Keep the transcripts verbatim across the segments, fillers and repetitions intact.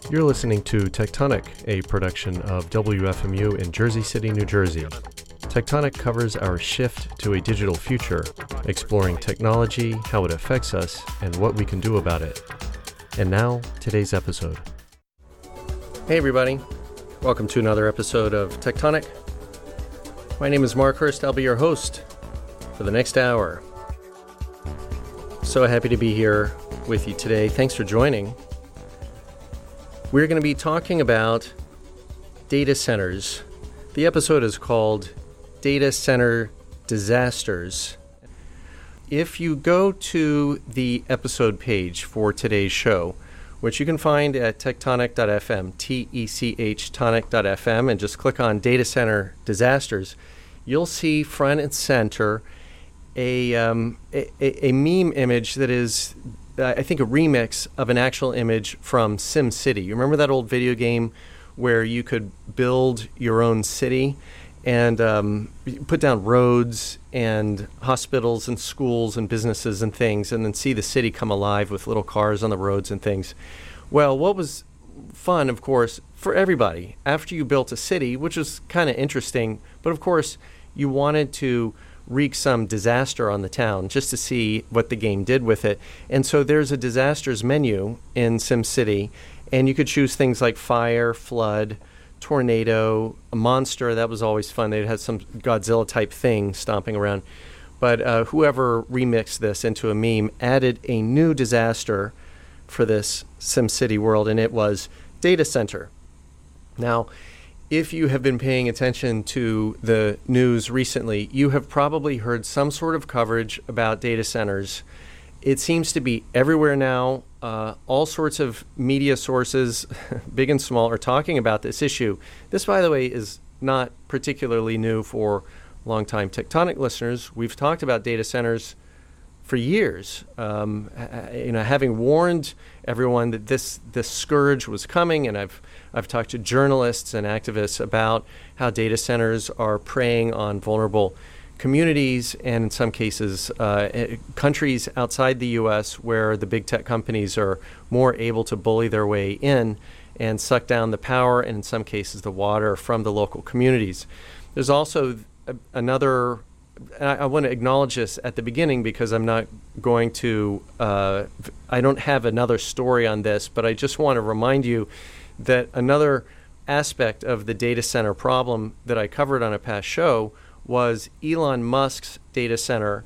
You're listening to Tectonic, a production of W F M U in Jersey City, New Jersey. Tectonic covers our shift to a digital future, exploring technology, how it affects us, and what we can do about it. And now, today's episode. Hey everybody, welcome to another episode of Tectonic. My name is Mark Hurst. I'll be your host for the next hour. So happy to be here with you today. Thanks for joining. We're going to be talking about data centers. The episode is called Data Center Disasters. If you go to the episode page for today's show, which you can find at tectonic dot f m, T E C H tonic dot f m, and just click on Data Center Disasters, you'll see front and center a, um, a, a meme image that is, uh, I think, a remix of an actual image from SimCity. You remember that old video game where you could build your own city and um, put down roads and hospitals and schools and businesses and things, and then see the city come alive with little cars on the roads and things? Well, what was fun, of course, for everybody, after you built a city, which was kind of interesting, but of course, you wanted to wreak some disaster on the town just to see what the game did with it. And so there's a disasters menu in SimCity, and you could choose things like fire, flood, tornado, a monster. That was always fun. They'd have some Godzilla type thing stomping around. But uh, whoever remixed this into a meme added a new disaster for this SimCity world, and it was data center. Now, if you have been paying attention to the news recently, you have probably heard some sort of coverage about data centers. It seems to be everywhere now. Uh, all sorts of media sources, big and small, are talking about this issue. This, by the way, is not particularly new for longtime Tectonic listeners. We've talked about data centers for years, um, you know, having warned everyone that this this scourge was coming, and I've I've talked to journalists and activists about how data centers are preying on vulnerable communities, and in some cases, uh, countries outside the U S where the big tech companies are more able to bully their way in and suck down the power, and in some cases, the water from the local communities. There's also a, another. And I, I want to acknowledge this at the beginning because I'm not going to, uh, I don't have another story on this, but I just want to remind you that another aspect of the data center problem that I covered on a past show was Elon Musk's data center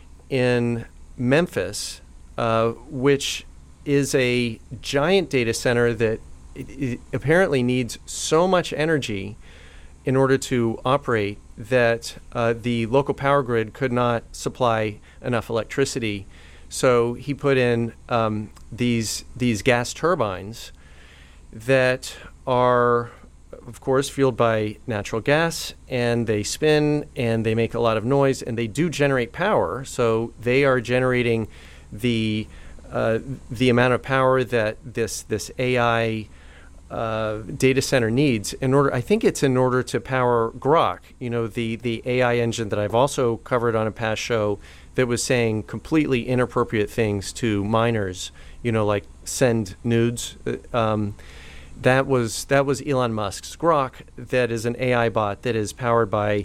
in Memphis, uh, which is a giant data center that it, it apparently needs so much energy in order to operate that uh, the local power grid could not supply enough electricity. So he put in um, these these gas turbines that are, of course, fueled by natural gas, and they spin and they make a lot of noise, and they do generate power. So they are generating the uh, the amount of power that this this A I Uh, data center needs in order. I think it's in order to power Grok, you know, the the A I engine that I've also covered on a past show that was saying completely inappropriate things to minors, you know, like send nudes. Um, that was that was Elon Musk's Grok. That is an A I bot that is powered by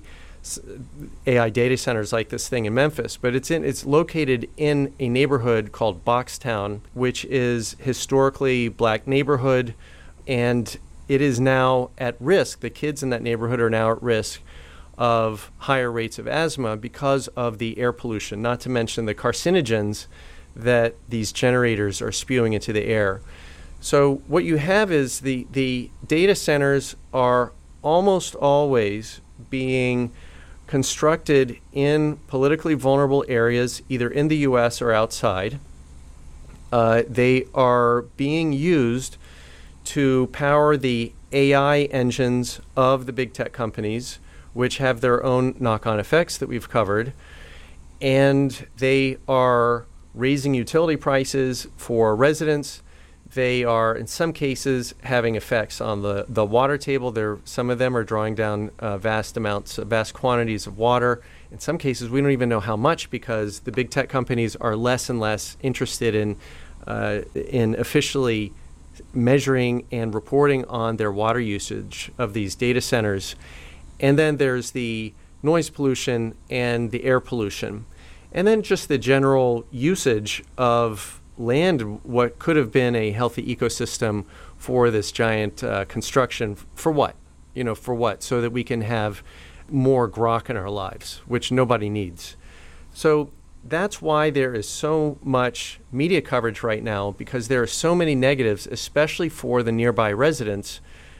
A I data centers like this thing in Memphis, but it's in it's located in a neighborhood called Boxtown, which is historically black neighborhood. And it is now at risk. The kids in that neighborhood are now at risk of higher rates of asthma because of the air pollution, not to mention the carcinogens that these generators are spewing into the air. So what you have is the, the data centers are almost always being constructed in politically vulnerable areas, either in the U S or outside. Uh, they are being used to power the A I engines of the big tech companies, which have their own knock-on effects that we've covered. And they are raising utility prices for residents. They are, in some cases, having effects on the, the water table. They're, some of them are drawing down uh, vast amounts, uh, vast quantities of water. In some cases, we don't even know how much because the big tech companies are less and less interested in, uh, in officially measuring and reporting on their water usage of these data centers. And then there's the noise pollution and the air pollution. And then just the general usage of land, what could have been a healthy ecosystem for this giant uh, construction. For what? You know, for what? So that we can have more grok in our lives, which nobody needs. So that's why there is so much media coverage right now, because there are so many negatives, especially for the nearby residents,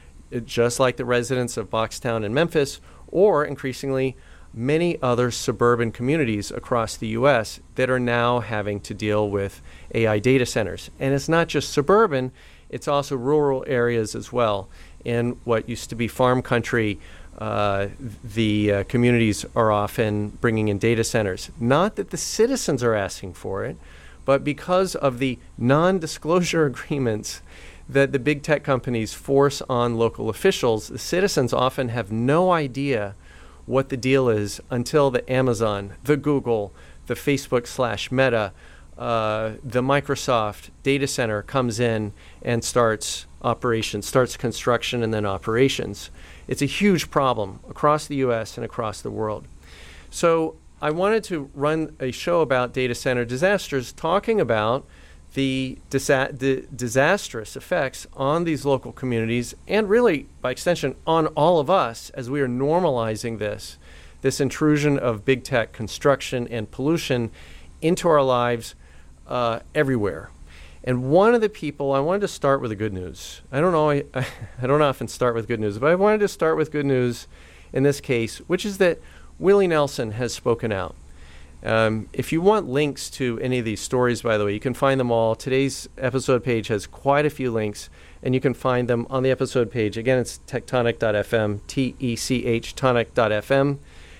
just like the residents of Boxtown and Memphis, or increasingly many other suburban communities across the U S that are now having to deal with A I data centers. And it's not just suburban, it's also rural areas as well. In what used to be farm country, uh, the uh, communities are often bringing in data centers. Not that the citizens are asking for it, but because of the non-disclosure agreements that the big tech companies force on local officials, the citizens often have no idea what the deal is until the Amazon, the Google, the Facebook slash Meta, uh, the Microsoft data center comes in and starts operations, starts construction and then operations. It's a huge problem across the U S and across the world. So I wanted to run a show about data center disasters, talking about the, disa- the disastrous effects on these local communities, and really, by extension, on all of us as we are normalizing this, this intrusion of big tech construction and pollution into our lives uh, everywhere. And one of the people, I wanted to start with the good news. I don't know, I, I don't often start with good news, but I wanted to start with good news in this case, which is that Willie Nelson has spoken out. Um, if you want links to any of these stories, by the way, you can find them all. Today's episode page has quite a few links, and you can find them on the episode page. Again, it's tectonic dot f m, T E C H tonic dot f m,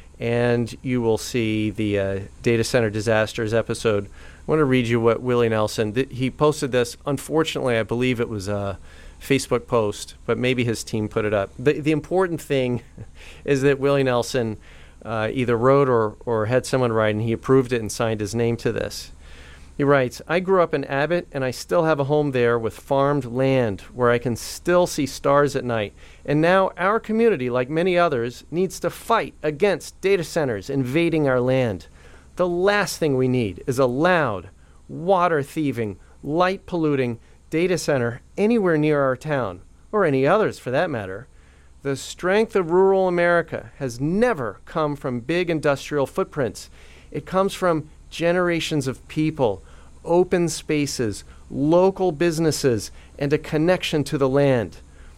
and you will see the uh, data center disasters episode. I want to read you what Willie Nelson, th- he posted this. Unfortunately, I believe it was a Facebook post, but maybe his team put it up. The, the important thing is that Willie Nelson uh, either wrote or, or had someone write, and he approved it and signed his name to this. He writes, "I grew up in Abbott, and I still have a home there with farmed land where I can still see stars at night. And now our community, like many others, needs to fight against data centers invading our land. The last thing we need is a loud, water-thieving, light-polluting data center anywhere near our town, or any others for that matter. The strength of rural America has never come from big industrial footprints. It comes from generations of people, open spaces, local businesses, and a connection to the land.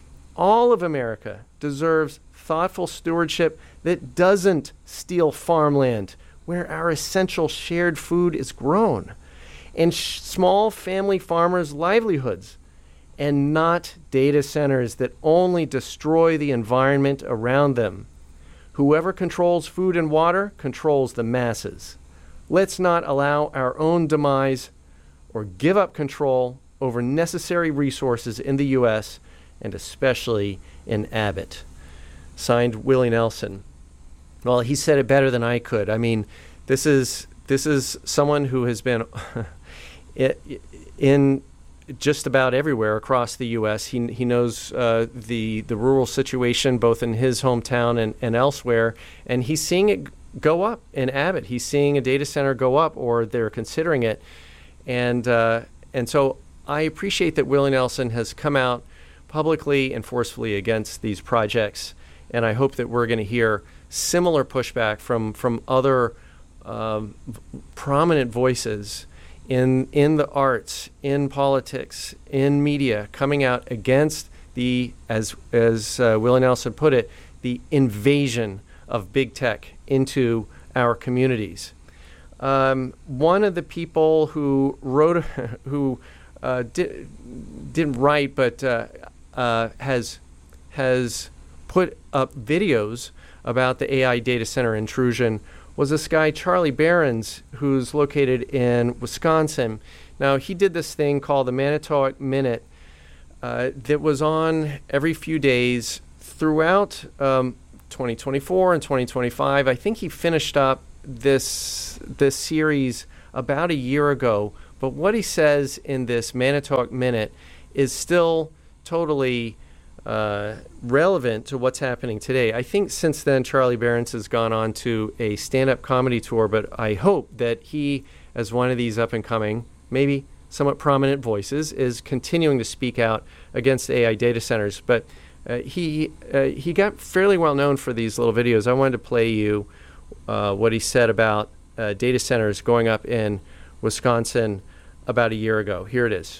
All of America deserves thoughtful stewardship that doesn't steal farmland, where our essential shared food is grown, and sh- small family farmers' livelihoods, and not data centers that only destroy the environment around them. Whoever controls food and water controls the masses. Let's not allow our own demise or give up control over necessary resources in the U S and especially in Abbott." Signed, Willie Nelson. Well, he said it better than I could. I mean, this is this is someone who has been in just about everywhere across the U S. He he knows uh, the the rural situation both in his hometown and, and elsewhere, and he's seeing it go up in Abbott. He's seeing a data center go up, or they're considering it, and uh, and so I appreciate that Willie Nelson has come out publicly and forcefully against these projects, and I hope that we're going to hear similar pushback from from other um, prominent voices in in the arts, in politics, in media, coming out against the, as as uh, Willie Nelson put it, the invasion of big tech into our communities. Um, one of the people who wrote, who uh, did, didn't write, but uh, uh, has has put up videos about the A I data center intrusion was this guy, Charlie Behrens, who's located in Wisconsin. Now, he did this thing called the Manitowoc Minute uh, that was on every few days throughout um, twenty twenty-four and twenty twenty-five. I think he finished up this this series about a year ago. But what he says in this Manitowoc Minute is still totally uh, relevant to what's happening today. I think since then, Charlie Berens has gone on to a stand-up comedy tour, but I hope that he, as one of these up-and-coming, maybe somewhat prominent voices, is continuing to speak out against A I data centers. But uh, he uh, he got fairly well known for these little videos. I wanted to play you uh, what he said about uh, data centers going up in Wisconsin about a year ago. Here it is.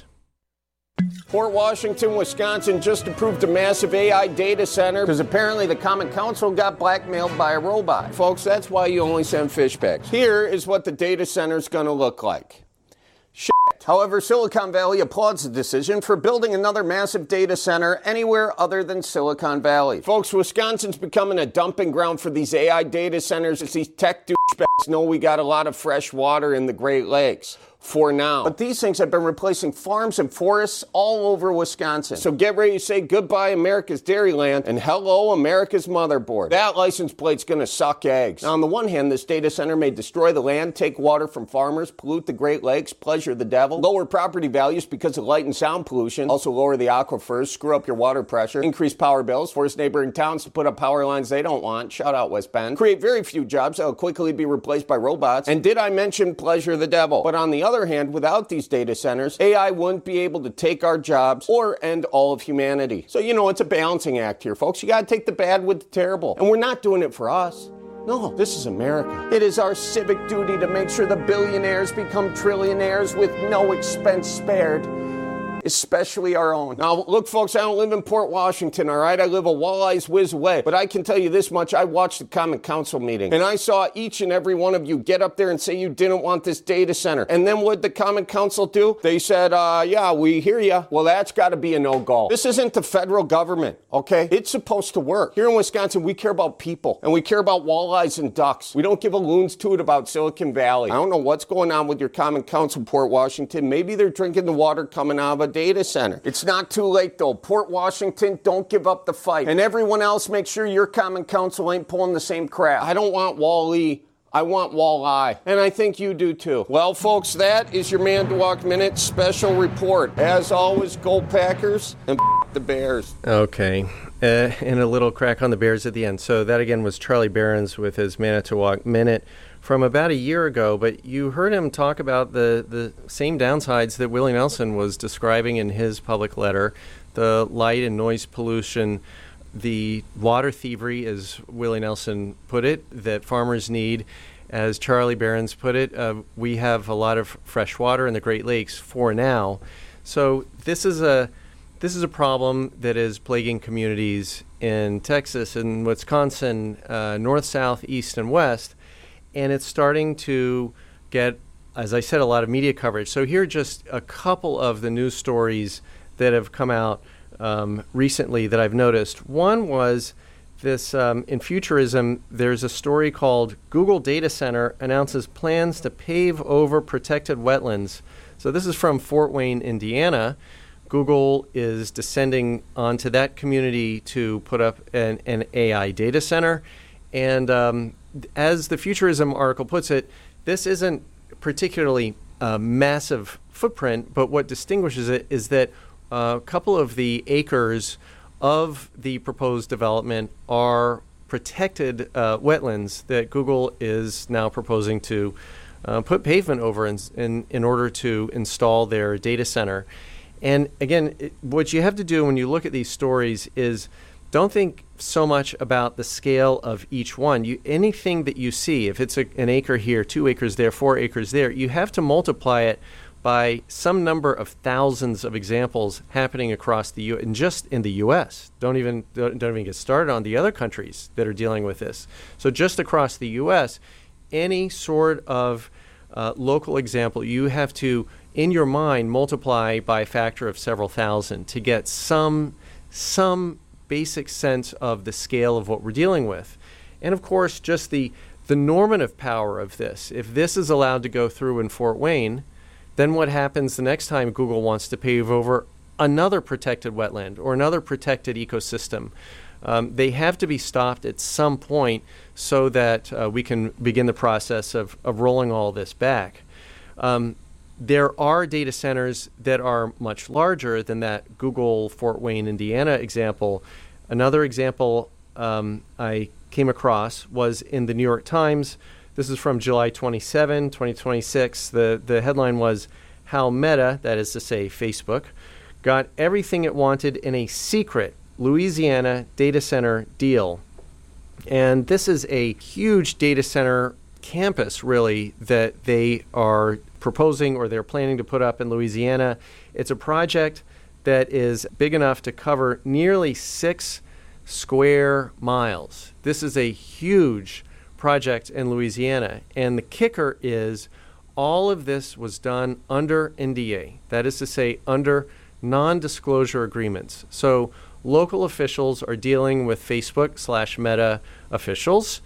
Port Washington, Wisconsin just approved a massive A I data center because apparently the Common Council got blackmailed by a robot. Folks, that's why you only send fish bags. Here is what the data center is going to look like. Shit. However, Silicon Valley applauds the decision for building another massive data center anywhere other than Silicon Valley. Folks, Wisconsin's becoming a dumping ground for these A I data centers as these tech douchebags know we got a lot of fresh water in the Great Lakes. For now. But these things have been replacing farms and forests all over Wisconsin. So get ready to say goodbye America's Dairyland and hello America's motherboard. That license plate's gonna suck eggs. Now on the one hand, this data center may destroy the land, take water from farmers, pollute the Great Lakes, pleasure the devil, lower property values because of light and sound pollution, also lower the aquifers, screw up your water pressure, increase power bills, force neighboring towns to put up power lines they don't want, shout out West Bend, create very few jobs that will quickly be replaced by robots, and did I mention pleasure the devil? But on the other hand, without these data centers, A I wouldn't be able to take our jobs or end all of humanity. So, you know, it's a balancing act here, folks. You got to take the bad with the terrible. And we're not doing it for us. No, this is America. It is our civic duty to make sure the billionaires become trillionaires with no expense spared. Especially our own. Now, look, folks, I don't live in Port Washington, all right? I live a walleye's whiz away. But I can tell you this much. I watched the Common Council meeting, and I saw each and every one of you get up there and say you didn't want this data center. And then what did the Common Council do? They said, uh, yeah, we hear you. Well, that's got to be a no-go. This isn't the federal government, okay? It's supposed to work. Here in Wisconsin, we care about people, and we care about walleyes and ducks. We don't give a loon's toot about Silicon Valley. I don't know what's going on with your Common Council, Port Washington. Maybe they're drinking the water coming out of a data center. It's not too late, though. Port Washington, don't give up the fight. And everyone else, make sure your Common Council ain't pulling the same crap. I don't want Wall-E. I want walleye. And I think you do, too. Well, folks, that is your Man to Walk Minute special report. As always, go Packers and the Bears. Okay. Uh, and a little crack on the Bears at the end. So that, again, was Charlie Berens with his Man to Walk Minute from about a year ago, but you heard him talk about the, the same downsides that Willie Nelson was describing in his public letter, the light and noise pollution, the water thievery, as Willie Nelson put it, that farmers need. As Charlie Berens put it, uh, we have a lot of fresh water in the Great Lakes for now. So this is a this is a problem that is plaguing communities in Texas and Wisconsin, uh, north, south, east, and west. And it's starting to get, as I said, a lot of media coverage. So here are just a couple of the news stories that have come out um, recently that I've noticed. One was this, um, in Futurism, there's a story called Google Data Center Announces Plans to Pave Over Protected Wetlands. So this is from Fort Wayne, Indiana. Google is descending onto that community to put up an, an A I data center. And um, as the Futurism article puts it, this isn't particularly a massive footprint, but what distinguishes it is that a couple of the acres of the proposed development are protected uh, wetlands that Google is now proposing to uh, put pavement over in, in, in order to install their data center. And again, it, what you have to do when you look at these stories is don't think so much about the scale of each one. You, anything that you see, if it's a, an acre here, two acres there, four acres there, you have to multiply it by some number of thousands of examples happening across the U. and just in the U S. Don't even don't, don't even get started on the other countries that are dealing with this. So just across the U S, any sort of uh, local example, you have to, in your mind, multiply by a factor of several thousand to get some some basic sense of the scale of what we're dealing with. And of course, just the the normative power of this. If this is allowed to go through in Fort Wayne, then what happens the next time Google wants to pave over another protected wetland or another protected ecosystem? Um, they have to be stopped at some point so that uh, we can begin the process of, of rolling all this back. Um, there are data centers that are much larger than that Google Fort Wayne, Indiana example. Another example um, I came across was in the New York Times. This is from July twenty-seventh, twenty twenty-six. The, the headline was, "How Meta," that is to say Facebook, "got everything it wanted in a secret Louisiana data center deal." And this is a huge data center campus, really, that they are proposing or they're planning to put up in Louisiana. It's a project that is big enough to cover nearly six square miles. This is a huge project in Louisiana. And the kicker is all of this was done under N D A. That is to say, under non-disclosure agreements. So local officials are dealing with Facebook slash Meta officials.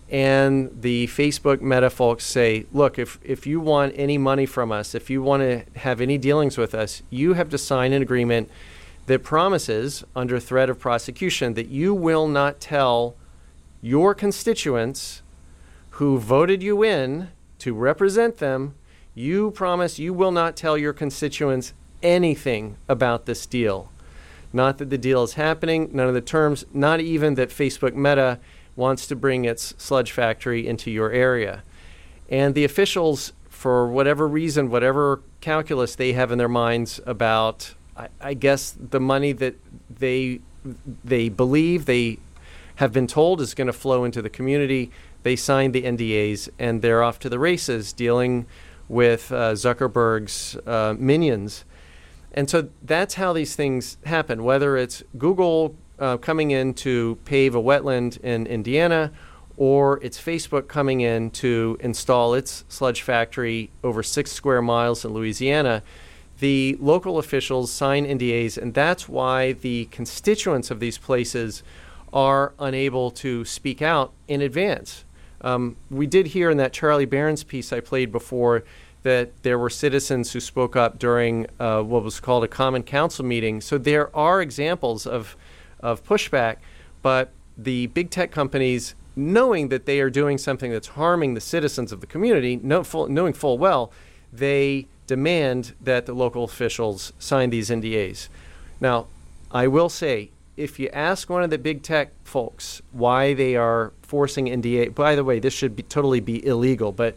And the Facebook Meta folks say, look, if, if you want any money from us, if you want to have any dealings with us, you have to sign an agreement that promises, under threat of prosecution, that you will not tell your constituents who voted you in to represent them, you promise you will not tell your constituents anything about this deal. Not that the deal is happening, none of the terms, not even that Facebook Meta wants to bring its sludge factory into your area. And the officials, for whatever reason, whatever calculus they have in their minds about, I, I guess, the money that they they believe they have been told is going to flow into the community, they signed the N D As and they're off to the races dealing with uh, Zuckerberg's uh, minions. And so that's how these things happen, whether it's Google Uh, coming in to pave a wetland in Indiana, or it's Facebook coming in to install its sludge factory over six square miles in Louisiana. The local officials sign N D As, and that's why the constituents of these places are unable to speak out in advance. Um, we did hear in that Charlie Barron's piece I played before that there were citizens who spoke up during uh, what was called a common council meeting. So there are examples of of pushback, but the big tech companies, knowing that they are doing something that's harming the citizens of the community, know full, knowing full well, they demand that the local officials sign these N D As. Now, I will say, if you ask one of the big tech folks why they are forcing N D A, by the way, this should be totally be illegal, but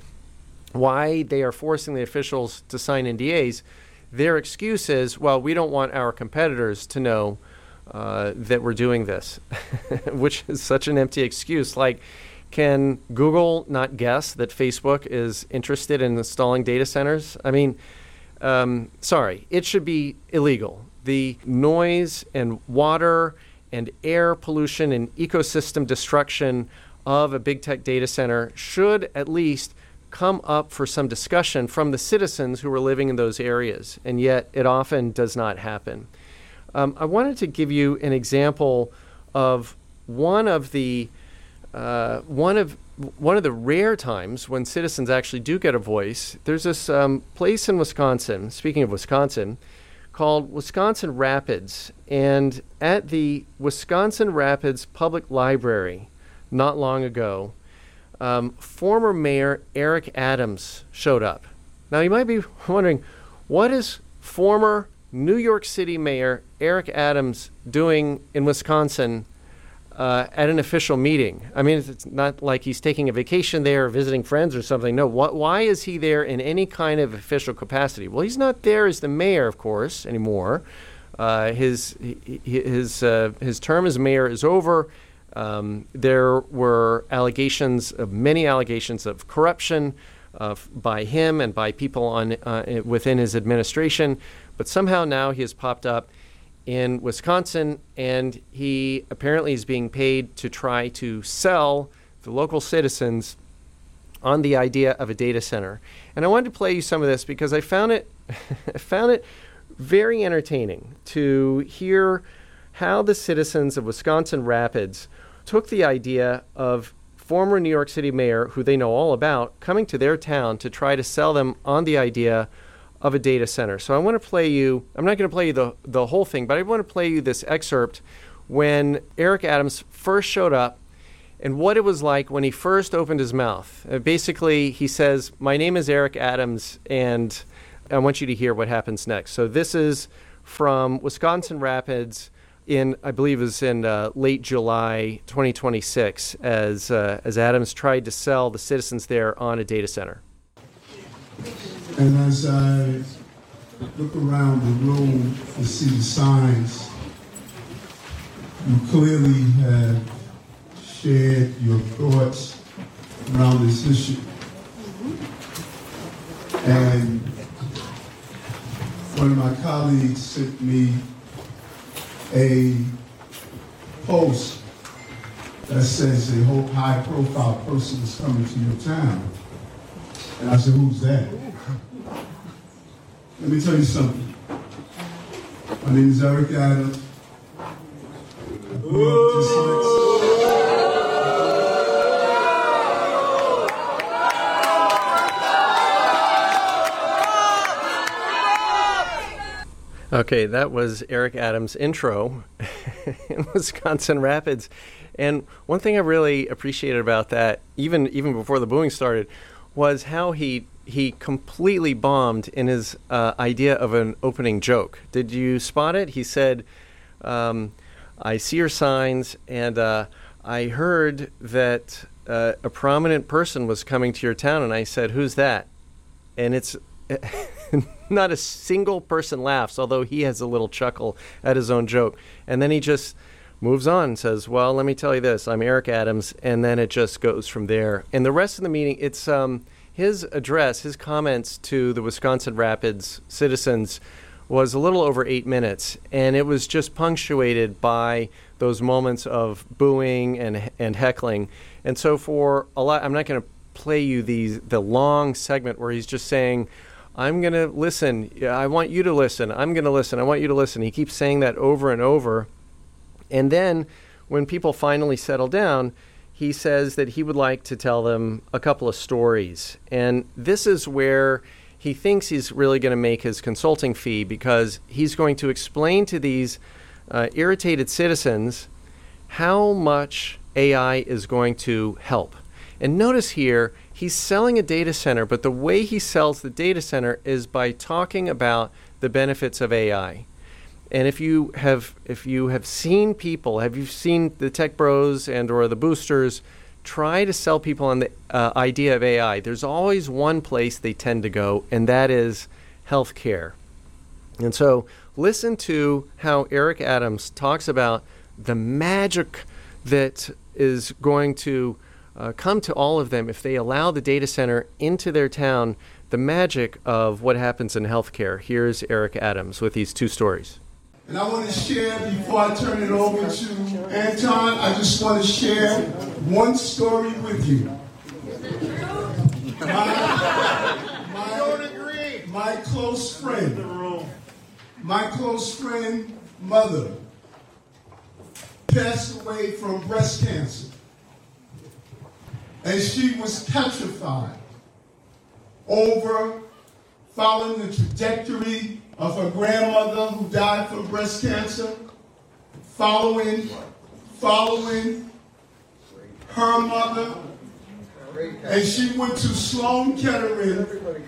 why they are forcing the officials to sign N D As, their excuse is, well, we don't want our competitors to know Uh, that we're doing this, which is such an empty excuse. Like, can Google not guess that Facebook is interested in installing data centers? I mean, um, sorry, it should be illegal. The noise and water and air pollution and ecosystem destruction of a big tech data center should at least come up for some discussion from the citizens who are living in those areas, and yet it often does not happen. Um, I wanted to give you an example of one of the uh, one of one of the rare times when citizens actually do get a voice. There's this um, place in Wisconsin, speaking of Wisconsin, called Wisconsin Rapids. And at the Wisconsin Rapids Public Library not long ago, um, former Mayor Eric Adams showed up. Now, you might be wondering, what is former New York City Mayor Eric Adams doing in Wisconsin uh, at an official meeting? I mean, it's not like he's taking a vacation there or visiting friends or something. No, wh- why is he there in any kind of official capacity? Well, he's not there as the mayor, of course, anymore. Uh, his his uh, his term as mayor is over. Um, there were allegations of many allegations of corruption uh, by him and by people on uh, within his administration. But somehow now he has popped up in Wisconsin, and he apparently is being paid to try to sell the local citizens on the idea of a data center. And I wanted to play you some of this because I found it, I found it very entertaining to hear how the citizens of Wisconsin Rapids took the idea of former New York City mayor, who they know all about, coming to their town to try to sell them on the idea of a data center. So I want to play you, I'm not going to play you the, the whole thing, but I want to play you this excerpt when Eric Adams first showed up and what it was like when he first opened his mouth. Uh, basically, he says, "My name is Eric Adams, and I want you to hear what happens next. So this is from Wisconsin Rapids in, I believe it was in uh, late July twenty twenty-six, as uh, as Adams tried to sell the citizens there on a data center. And as I look around the room and see the signs, you clearly have shared your thoughts around this issue. And one of my colleagues sent me a post that says a whole high-profile person is coming to your town. And I said, who's that? Let me tell you something. My name is Eric Adams. I grew up just like... Okay, that was Eric Adams' intro in Wisconsin Rapids. And one thing I really appreciated about that, even even before the booing started, was how he he completely bombed in his uh, idea of an opening joke. Did you spot it? He said, um, I see your signs, and uh, I heard that uh, a prominent person was coming to your town, and I said, who's that? And it's... not a single person laughs, although he has a little chuckle at his own joke. And then he just moves on and says, well, let me tell you this, I'm Eric Adams, and then it just goes from there. And the rest of the meeting, it's um, his address, his comments to the Wisconsin Rapids citizens was a little over eight minutes, and it was just punctuated by those moments of booing and and heckling. And so for a lot, I'm not going to play you these the long segment where he's just saying, I'm going to listen. I want you to listen. I'm going to listen. I want you to listen. He keeps saying that over and over. And then when people finally settle down, he says that he would like to tell them a couple of stories. And this is where he thinks he's really going to make his consulting fee, because he's going to explain to these uh, irritated citizens how much A I is going to help. And notice here, he's selling a data center, but the way he sells the data center is by talking about the benefits of A I. And if you have if you have seen people, have you seen the tech bros and or the boosters try to sell people on the uh, idea of A I, there's always one place they tend to go, and that is healthcare. And so listen to how Eric Adams talks about the magic that is going to Uh, come to all of them if they allow the data center into their town, the magic of what happens in healthcare. Here's Eric Adams with these two stories. And I want to share, before I turn it over to Anton, I just want to share one story with you. My, my, my close friend, my close friend, mother, passed away from breast cancer. And she was petrified over following the trajectory of her grandmother who died from breast cancer, following, following her mother. And she went to Sloan Kettering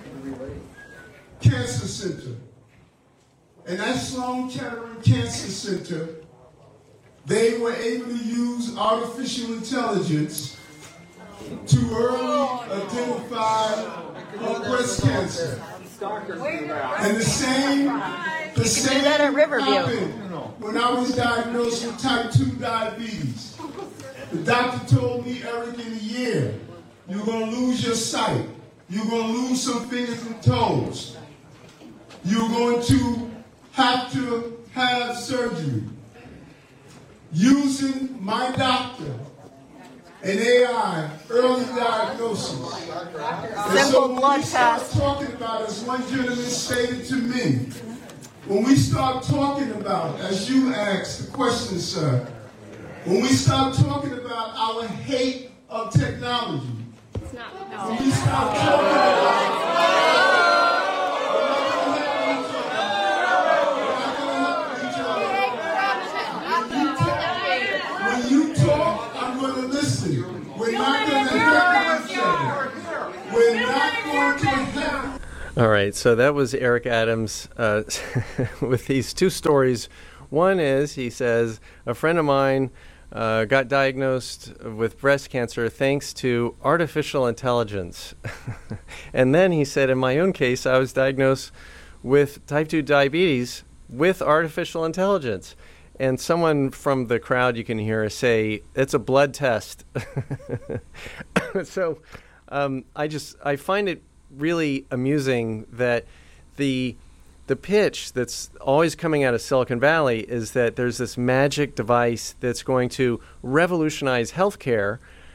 Cancer Center. And at Sloan Kettering Cancer Center, they were able to use artificial intelligence to early identify her breast cancer. And the same, the same happened when I was diagnosed with type two diabetes. The doctor told me, Eric, in a year, you're going to lose your sight. You're going to lose some fingers and toes. You're going to have to have surgery. Using my doctor, an A I, early diagnosis. Simple so blood test. test. When we start talking about, as one gentleman stated to me, when we start talking about, as you asked the question, sir, when we start talking about our hate of technology, It's not, no. when we start talking about We're not going to help each other. We're not going to help. All right, so that was Eric Adams uh, with these two stories. One is, he says, a friend of mine uh, got diagnosed with breast cancer thanks to artificial intelligence. And then he said, in my own case, I was diagnosed with type two diabetes with artificial intelligence. And someone from the crowd you can hear say, it's a blood test. So um, I just, I find it really amusing that the the pitch that's always coming out of Silicon Valley is that there's this magic device that's going to revolutionize healthcare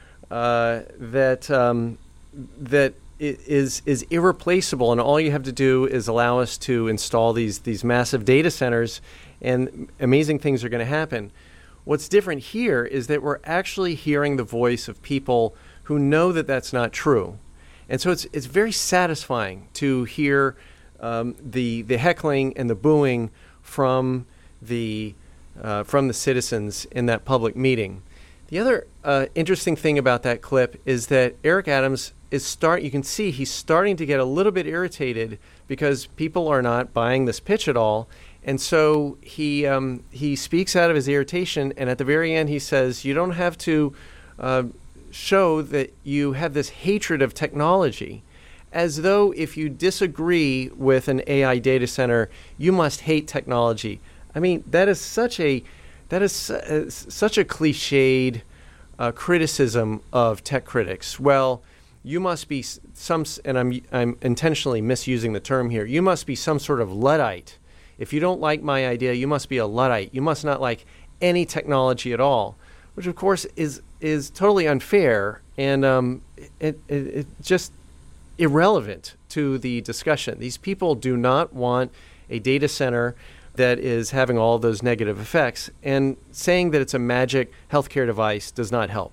uh, that um, that is is irreplaceable, and all you have to do is allow us to install these these massive data centers, and amazing things are going to happen. What's different here is that we're actually hearing the voice of people who know that that's not true. And so it's it's very satisfying to hear um, the the heckling and the booing from the uh, from the citizens in that public meeting. The other uh, interesting thing about that clip is that Eric Adams is start. You can see he's starting to get a little bit irritated because people are not buying this pitch at all, and so he um, he speaks out of his irritation. And at the very end, he says, "You don't have to." Uh, show that you have this hatred of technology, as though if you disagree with an A I data center, you must hate technology. I mean, that is such a that is uh, such a cliched uh, criticism of tech critics. Well, you must be some, and I'm I'm intentionally misusing the term here. You must be some sort of Luddite. If you don't like my idea, you must be a Luddite. You must not like any technology at all, which of course is is totally unfair and um, it, it, it just irrelevant to the discussion. These people do not want a data center that is having all those negative effects, and saying that it's a magic healthcare device does not help.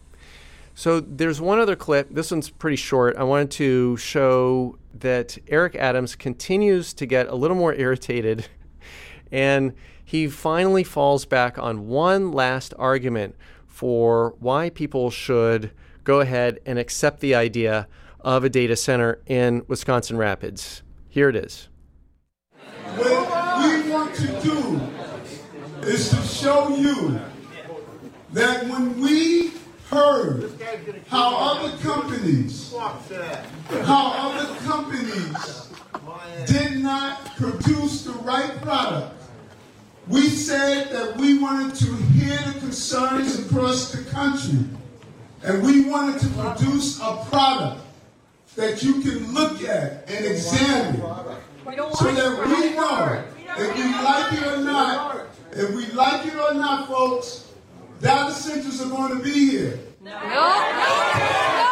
So there's one other clip. This one's pretty short. I wanted to show that Eric Adams continues to get a little more irritated, and he finally falls back on one last argument for why people should go ahead and accept the idea of a data center in Wisconsin Rapids. Here it is. What we want to do is to show you that when we heard how other companies, how other companies did not produce the right product, we said that we wanted to hear the concerns across the country, and we wanted to produce a product that you can look at and examine so that we know if we like it or not, if we like it or not, folks, data centers are going to be here. No. No.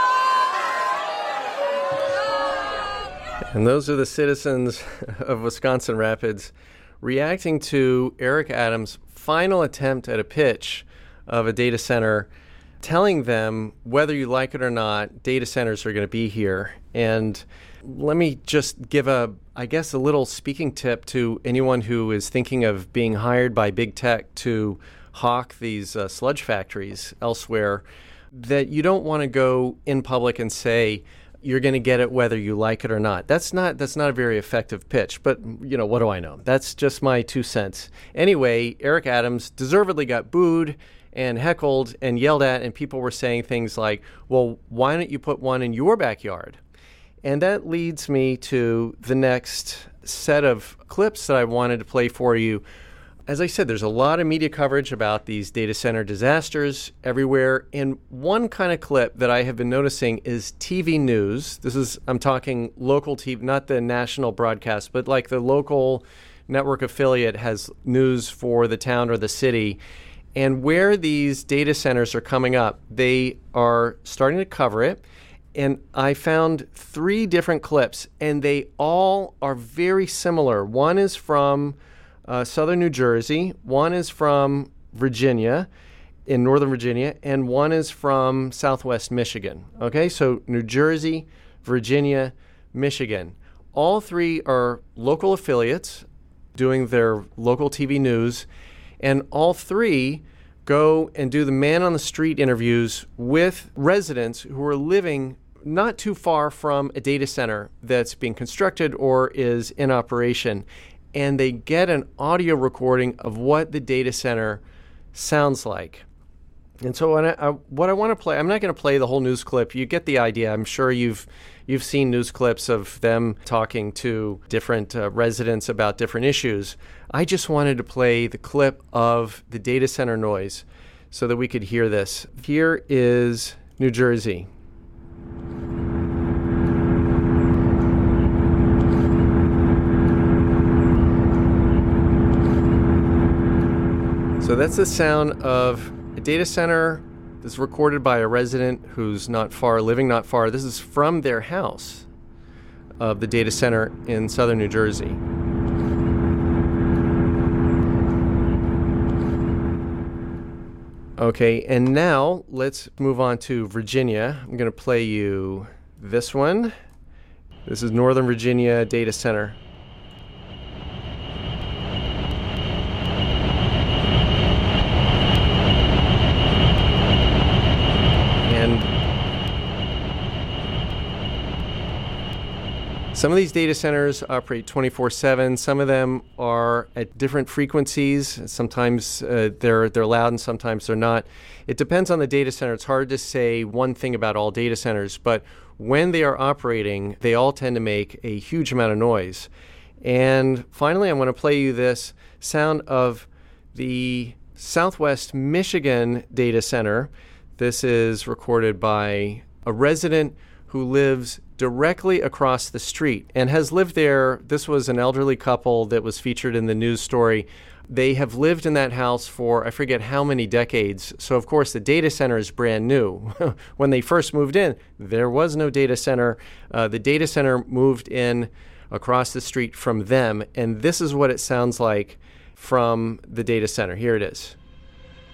And those are the citizens of Wisconsin Rapids reacting to Eric Adams' final attempt at a pitch of a data center, telling them whether you like it or not, data centers are going to be here. And let me just give a, I guess, a little speaking tip to anyone who is thinking of being hired by big tech to hawk these uh, sludge factories elsewhere, that you don't want to go in public and say, you're going to get it whether you like it or not. That's not that's not a very effective pitch, but you know, what do I know? That's just my two cents. Anyway, Eric Adams deservedly got booed and heckled and yelled at, and people were saying things like, well, why don't you put one in your backyard? And that leads me to the next set of clips that I wanted to play for you. As I said, there's a lot of media coverage about these data center disasters everywhere. And one kind of clip that I have been noticing is T V news. This is, I'm talking local T V, not the national broadcast, but like the local network affiliate has news for the town or the city. And where these data centers are coming up, they are starting to cover it. And I found three different clips, and they all are very similar. One is from Uh, southern New Jersey, one is from Virginia, in Northern Virginia, and one is from Southwest Michigan. Okay, so New Jersey, Virginia, Michigan. All three are local affiliates doing their local T V news, and all three go and do the man on the street interviews with residents who are living not too far from a data center that's being constructed or is in operation, and they get an audio recording of what the data center sounds like. And so what I, I, what I want to play, I'm not going to play the whole news clip. You get the idea. I'm sure you've you've seen news clips of them talking to different uh, residents about different issues. I just wanted to play the clip of the data center noise so that we could hear this. Here is New Jersey. So that's the sound of a data center that's recorded by a resident who's not far, living not far. This is from their house of the data center in southern New Jersey. Okay, and now let's move on to Virginia. I'm going to play you this one. This is Northern Virginia Data Center. Some of these data centers operate twenty-four seven. Some of them are at different frequencies. Sometimes uh, they're they're loud and sometimes they're not. It depends on the data center. It's hard to say one thing about all data centers, but when they are operating, they all tend to make a huge amount of noise. And finally, I want to play you this sound of the Southwest Michigan data center. This is recorded by a resident who lives directly across the street and has lived there. This was an elderly couple that was featured in the news story. They have lived in that house for I forget how many decades. So, of course, the data center is brand new. When they first moved in, there was no data center. Uh, the data center moved in across the street from them, and this is what it sounds like from the data center. Here it is.